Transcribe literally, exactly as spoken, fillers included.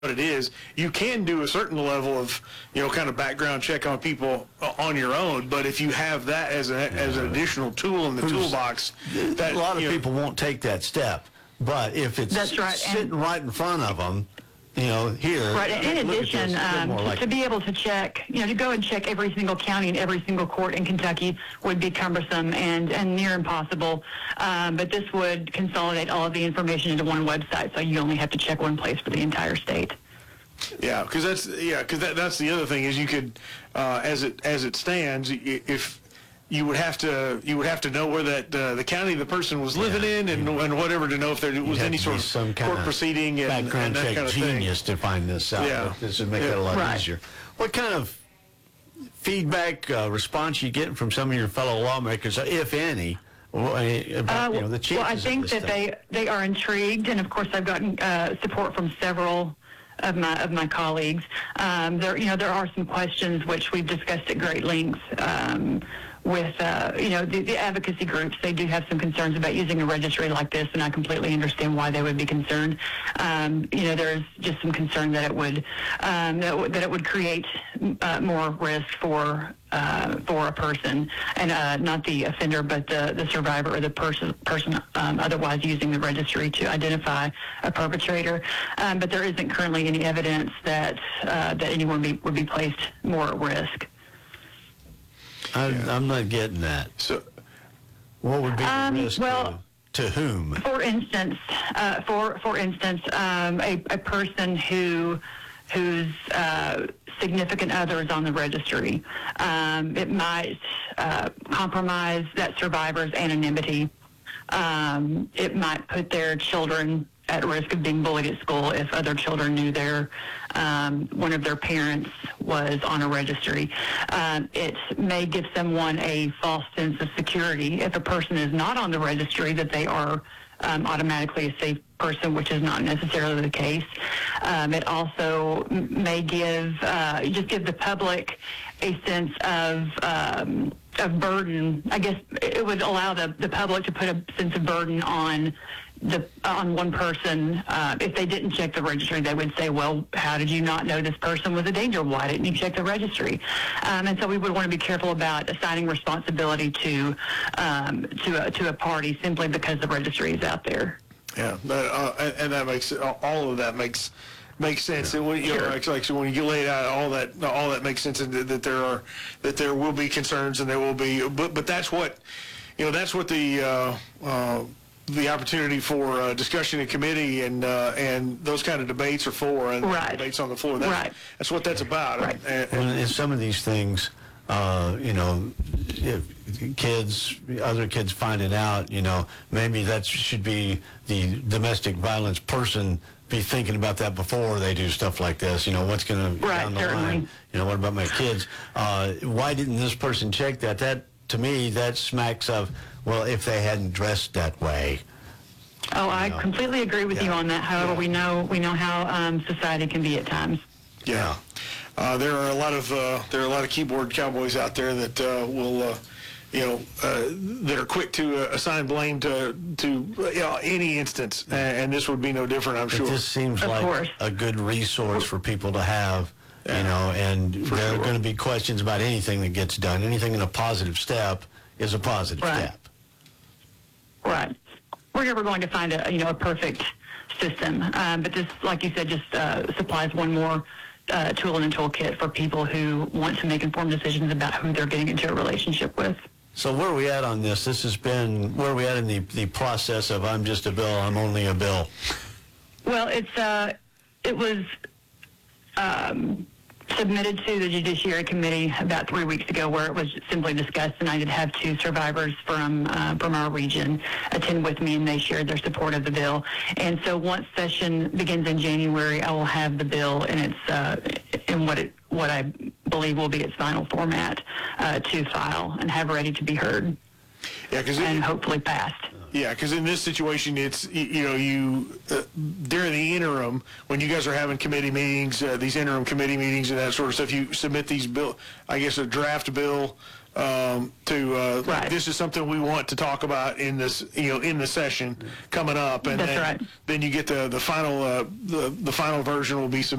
what it is, you can do a certain level of, you know, kind of background check on people on your own. But if you have that as, a, as an additional tool in the Who's, toolbox, that, a lot of you know, people won't take that step. But if it's That's right. sitting and, right in front of them, you know, here. Right. In addition, um, like to be able to check, you know, to go and check every single county and every single court in Kentucky would be cumbersome and, and near impossible. Um, but this would consolidate all of the information into one website, so you only have to check one place for the entire state. Yeah, because that's yeah, because that, that's the other thing is you could, uh, as it as it stands, if you would have to you would have to know where that uh, the county the person was living yeah, in and, you know, and whatever to know if there was any sort of some court kind proceeding and, background and that check kind of genius thing. to find this out. Yeah. This would make yeah. it a lot right. easier. What kind of feedback uh, response you getting from some of your fellow lawmakers, if any? About, uh, you know, the chances well, I think of that thing? they they are intrigued, and of course, I've gotten uh, support from several of my of my colleagues. Um, there, you know, there are some questions which we've discussed at great length um, with, uh, you know, the, the advocacy groups. They do have some concerns about using a registry like this, and I completely understand why they would be concerned. Um, you know, there's just some concern that it would um, that, w- that it would create uh, more risk for. Uh, for a person, and uh, not the offender, but the, the survivor or the person person um, otherwise using the registry to identify a perpetrator. Um, but there isn't currently any evidence that uh, that anyone be, would be placed more at risk. I, yeah. I'm not getting that. So, what would be the um, risk well, to, to whom? For instance, uh, for for instance, um, a, a person who whose uh, significant other is on the registry. Um, it might uh, compromise that survivor's anonymity. Um, it might put their children at risk of being bullied at school if other children knew their um, one of their parents was on a registry. Um, it may give someone a false sense of security if a person is not on the registry, that they are um, automatically a safe person, which is not necessarily the case. Um, it also m- may give uh, just give the public a sense of um, of burden. I guess it would allow the, the public to put a sense of burden on the on one person. Uh, if they didn't check the registry, they would say, "Well, how did you not know this person was a danger? Why didn't you check the registry?" Um, and so we would want to be careful about assigning responsibility to um, to a, to a party simply because the registry is out there. Yeah, that, uh, and, and that makes all of that makes makes sense. And when you Sure. know, like, like so when you lay it out, all that all that makes sense, and that, that there are that there will be concerns, and there will be, but but that's what you know that's what the uh, uh, the opportunity for uh, discussion in committee and uh, and those kind of debates are for, and right. debates on the floor. That's, right. that's what that's about. Right. And, and, and some of these things, uh, you know, if kids, other kids find it out, you know, maybe that should be the domestic violence person be thinking about that before they do stuff like this. You know, what's going to right, down the certainly. line? You know, what about my kids? Uh, why didn't this person check that? That, to me, that smacks of, well, if they hadn't dressed that way. Oh, I know. completely agree with Yeah. you on that. However, Yeah. we know we know how um, society can be at times. Yeah, uh, there are a lot of uh, there are a lot of keyboard cowboys out there that uh, will, uh, you know, uh, that are quick to uh, assign blame to to you know, any instance, and, and this would be no different, I'm sure. It just seems Of like course. a good resource for people to have, Yeah. you know, and For there sure. are going to be questions about anything that gets done. Anything in a positive step is a positive Right. step. Right. We're never going to find a you know a perfect system, um, but this, like you said, just uh, supplies one more uh, tool in the toolkit for people who want to make informed decisions about who they're getting into a relationship with. So where are we at on this? This has been, where are we at in the, the process of I'm just a bill, I'm only a bill? Well, it's uh, it was um, submitted to the Judiciary Committee about three weeks ago, where it was simply discussed, and I did have two survivors from uh, from our region attend with me, and they shared their support of the bill. And so once session begins in January, I will have the bill in its uh, in what it what I believe will be its final format uh, to file and have ready to be heard. Yeah, because and hopefully passed. Yeah, because in this situation, it's, y- you know, you, uh, during the interim, when you guys are having committee meetings, uh, these interim committee meetings and that sort of stuff, you submit these bill, I guess a draft bill um, to uh, Right. this is something we want to talk about in this, you know, in the session coming up, and That's then, right. then you get the the final uh, the the final version will be submitted